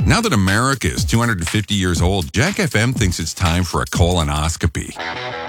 Now that America is 250 years old, Jack FM thinks it's time for a colonoscopy.